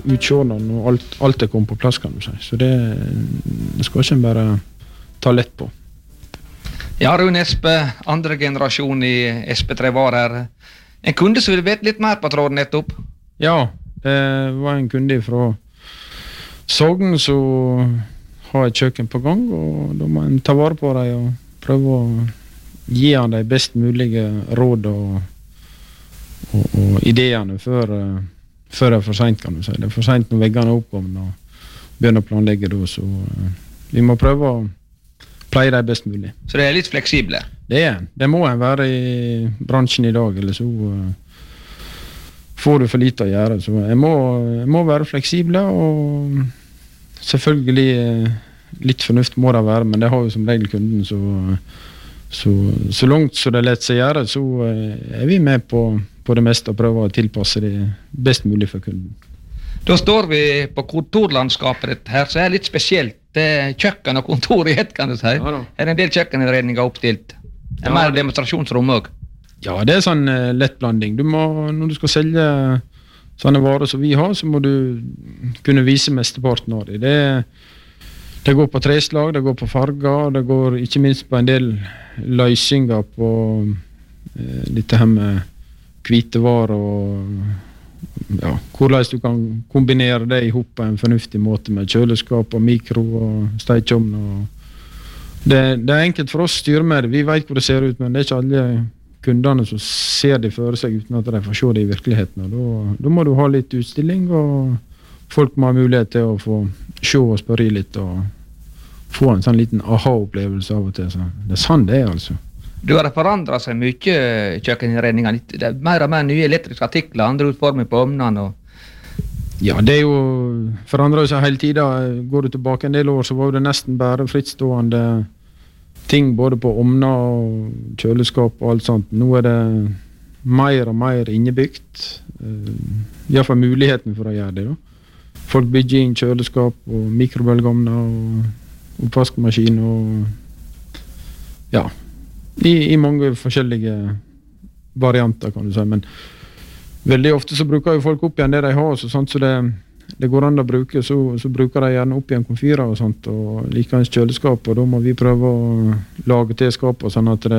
utkjørt når alt kommet på plass, kan du si. Så det skal ikke bare ta lett på. Ja, Rune Espe, andre generasjon i Espe3 var her. En kunde som ville vite litt mer på tråden nettopp? Ja, det var en kunde fra Sogn som har et kjøkken på gang, og da må en ta vare på dem og prøve å gi han de best mulige råd og ideene før det er for sent, kan du si. Det er for sent når veggene er oppkommet og begynner å planlegge da, så vi må prøve å pleie dem best mulig. Så det er litt fleksible? Det må en være i bransjen i dag, eller så får du for lite å gjøre. Så jeg må være fleksible, og selvfølgelig litt fornuft må det være, men det har jo som regel kunden, så langt så det lett seg gjøre, så er vi med på det meste og prøver å tilpasse det best mulig for kunden. Da står vi på kontorlandskapet ditt her, så er det litt spesielt. Det er kjøkken og kontor i ett, kan du si. Ja, er det en del kjøkkeninnredninger oppstilt? Er det mer demonstrasjonsrom også? Ja, det er sånn lettblanding. Når du skal selge sånne varer som vi har, så må du kunne vise mesteparten av det. Det går på treslag, det går på farger, det går ikke minst på en del løsninger på dette her med hvitevarer og hvordan du kan kombinere det i hop på en fornuftig måte med kjøleskap og mikro og stekeovn. Det er enkelt for oss å styre med det. Vi vet hvor det ser ut, men det er ikke alle kundene som ser det for seg uten at de får se det i virkeligheten. Da må du ha litt utstilling, og folk må ha mulighet til å få se og spørre litt og få en sånn liten aha-opplevelse av og til. Så det er sånn det er, altså. Du har forandret seg mye, kjøkkeninnredninger. Det er mer og mer nye elektriske artikler, andre utforming på ovnene. Ja, det er jo forandret seg hele tiden. Går du tilbake en del år, så var det nesten bare frittstående ting, både på ovner og kjøleskap og alt sånt. Nå er det mer og mer innebyggt. I hvert fall muligheten for å gjøre det. Da. Folk bygger inn kjøleskap og mikrobølgeovner og oppvaskmaskin og ja, i mange forskjellige varianter, kan du si, men veldig ofte så bruker jo folk opp igjen det de har, så det går an å bruke, så bruker de gjerne opp igjen komfyrer og sånt, og likeens kjøleskap, og da må vi prøve å lage til skapet, sånn at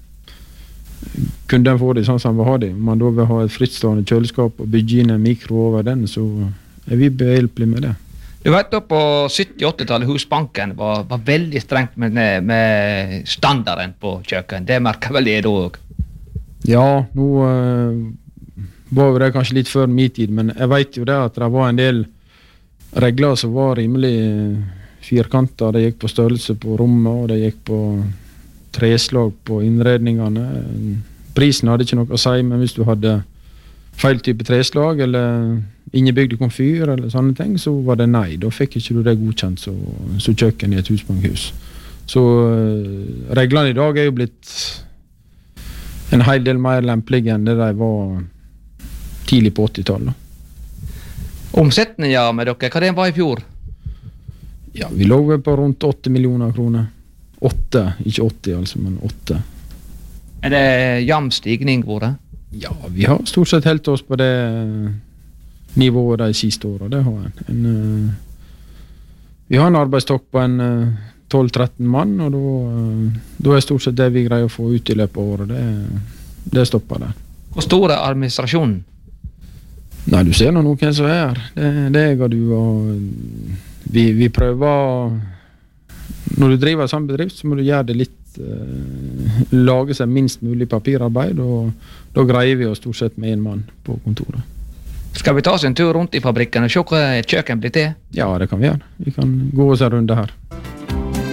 kunden får det sånn som vi har det. Om man da vil ha et frittstående kjøleskap og bygge inn en mikro over den, så er vi behjelpelige med det. Du vet da, på 70-80-tallet Husbanken var veldig strengt med standarden på kjøkken. Det merker vel det da også? Ja, nå var det kanskje litt før min tid, men jeg vet jo det at det var en del regler som var rimelig firkanter. Det gikk på størrelse på rommet, og det gikk på treslag på innredningene. Prisen hadde ikke noe å si, men hvis du hadde feil type treslag eller innebygd komfyr eller sånne ting, så var det nei. Da fikk ikke du det godkjent som kjøkken i et husbankhus. Så reglene i dag er jo blitt en hel del mer lempelige enn det de var tidlig på 80-tallet. Omsetningen med dere, hva det var i fjor? Ja, vi lå på rundt 8 millioner kroner. 8, ikke 80 altså, men 8. Er det jevn stigning hvor det? Ja, vi har stort sett helt oss på det nivået de siste årene. Det har vi har en arbeidstokk på en 12-13 mann, og da er stort sett det vi greier å få ut i løpet av året. Det stopper der. Hvor stor er administrasjonen? Nei, du ser noen som er her. Det er du, og vi prøver. Når du driver en sånn bedrift, så må du gjøre det litt lage seg minst mulig papirarbeid, og da greier vi oss stort sett med en mann på kontoret. Skal vi ta oss en tur rundt i fabrikken og se hva et kjøkken blir til? Ja, det kan vi gjøre. Vi kan gå oss en runde her.